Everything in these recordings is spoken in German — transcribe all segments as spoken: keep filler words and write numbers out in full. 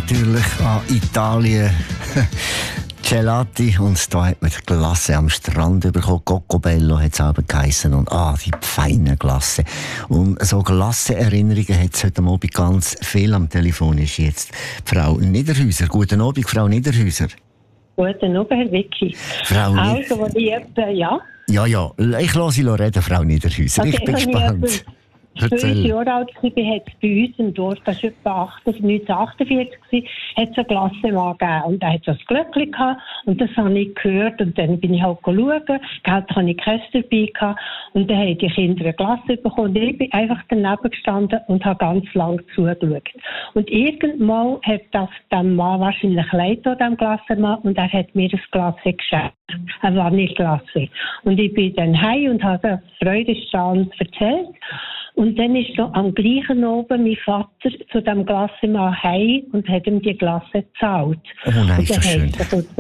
natürlich an Italien. Gelati, und da hat man die Glasse am Strand bekommen. Coccobello hat es auch geheissen. Und ah, die feine Glasse. Und so Glasse-Erinnerungen hat es heute Abend ganz viel. Am Telefon ist jetzt Frau Niederhäuser. Guten Abend, Frau Niederhäuser. Guten Abend, Herr Vicky. Frau also, wo ich etwa, ja? Ja, ja, ich lasse Sie reden, Frau Niederhäuser. Okay, ich bin gespannt. Fünf Jahre alt war, hat es bei uns im Dorf, das war etwa neunzehnhundertachtundvierzig, hat es einen Glassemann gegeben. Und er hat so ein Glöckchen gehabt, und das habe ich gehört. Und dann bin ich halt schauen, Geld hatte ich keins dabei gehabt. Und dann haben die Kinder eine Glasse bekommen. Und ich bin einfach daneben gestanden und habe ganz lange zugeschaut. Und irgendwann hat das dem Mann wahrscheinlich leid an dem Glassemann, und er hat mir das Glasse geschenkt. Eine Vanilleglasse. Und ich bin dann heim und habe das freudestrahlend erzählt. Und dann ist noch am gleichen oben mein Vater zu dem Glassemann heim und hat ihm die Glasse gezahlt. Oh nein, und ist das schön.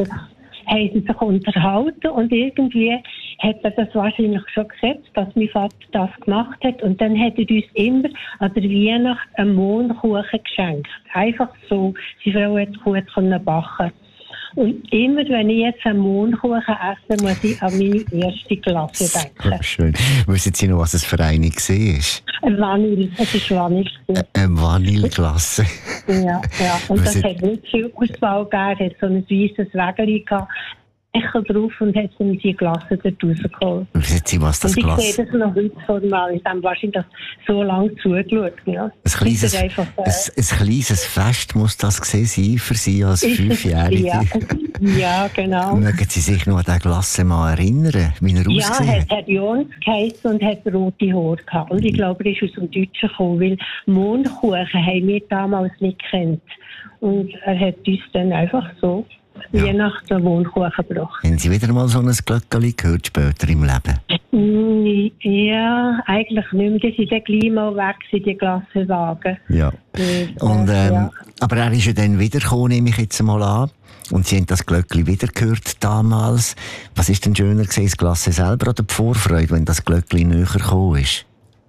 Haben sie sich unterhalten, und irgendwie hat er das wahrscheinlich schon gesetzt, dass mein Vater das gemacht hat. Und dann hat er uns immer an der Weihnacht einen Mohnkuchen geschenkt. Einfach so. Seine Frau hat gut backen. Und immer, wenn ich jetzt einen Mohnkuchen esse, muss ich an meine erste Glasse denken. Schön. Wissen Sie noch, was es für eine war? Ein Vanille. Es ist Vanille. Eine Vanilleglasse. Ja, ja. Und das Wissen... hat nicht viel Auswahl gegeben. Es hat so ein weisses Wägeli gehabt. Deckel drauf, und hat dann die Glasse dort rausgeholt. Wissen Sie, was das und ich Glas... sehe das noch heute vor mir. Ich habe wahrscheinlich so lange zugeschaut. Ja. Ein, kleines, einfach, äh, ein, ein kleines Fest muss das gewesen sein für Sie als Fünfjährige. Ja. Ja, genau. Mögen Sie sich noch an den Glassemann erinnern, wie er ja, ausgesehen hat? Ja, er hat Jons geheissen und hat rote Haare gehabt. Und ich glaube, er ist aus dem Deutschen gekommen, weil Mohnkuchen haben wir damals nicht gekannt. Und er hat uns dann einfach so ja. Weihnachten Mohnkuchen gebracht. Haben Sie wieder mal so ein Glöckchen gehört später im Leben? Ja, eigentlich nicht mehr. Die sind dann gleich mal weg, die Glassenwagen. Ja. Und, ähm, ja. Aber er ist ja dann wiedergekommen, nehme ich jetzt mal an. Und Sie haben das Glöckchen wieder gehört damals. Was ist denn schöner gewesen, das Glasse selber oder die Vorfreude, wenn das Glöckchen näher gekommen ist?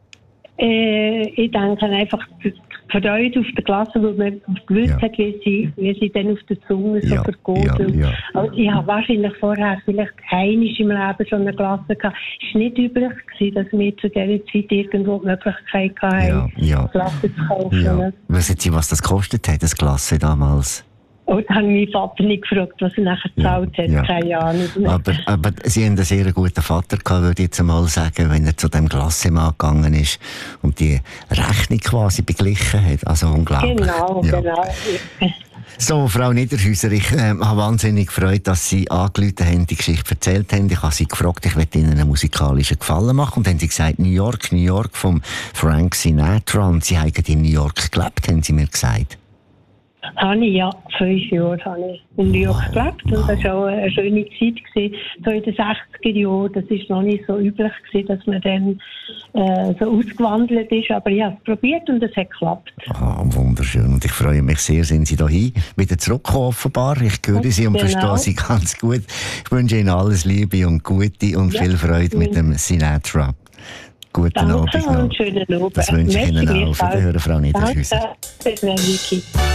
Äh, ich denke einfach die Freude auf der Klasse, weil man gewusst ja. hat, wie sie, wie sie dann auf der Zunge so ja. vergeht. Ja, ja. Also ich habe wahrscheinlich vorher vielleicht einmal im Leben schon eine Klasse gehabt. Es war nicht üblich gewesen, dass wir zu dieser Zeit irgendwo die Möglichkeit hatten, ja, ja. Klasse zu kaufen. Ja. Wissen Sie, was das gekostet hat, das Klasse damals? Und dann habe ich meinen Vater nicht gefragt, was er nachher gezahlt ja, hat. Ja. Keine Ahnung. Aber, aber Sie haben einen sehr guten Vater gehabt, würde ich jetzt einmal sagen, wenn er zu dem Glassemann gegangen ist und die Rechnung quasi beglichen hat. Also unglaublich. Genau, ja. genau. So, Frau Niederhäuser, ich äh, habe wahnsinnig gefreut, dass Sie angerufen haben, die Geschichte erzählt haben. Ich habe Sie gefragt, ich möchte Ihnen einen musikalischen Gefallen machen. Und dann haben Sie gesagt, New York, New York vom Frank Sinatra. Und Sie haben in New York gelebt, haben Sie mir gesagt. Habe ich, ja. Fünf Jahre habe ich in New York gelebt. Und das war auch eine schöne Zeit gewesen. So in den sechziger Jahren. Das war noch nicht so üblich gewesen, dass man dann äh, so ausgewandelt ist. Aber ich habe es probiert und es hat geklappt. Ah, wunderschön. Und ich freue mich sehr, sind Sie hierhin wieder zurückgekommen, offenbar. Ich höre Sie und genau. verstehe Sie ganz gut. Ich wünsche Ihnen alles Liebe und Gute und ja. viel Freude mit dem Sinatra. Guten Danke Abend noch. Und schönen Abend. Das wünsche ich Ihnen auch. Auf Wiederhören, Frau Niederhäuser. Danke.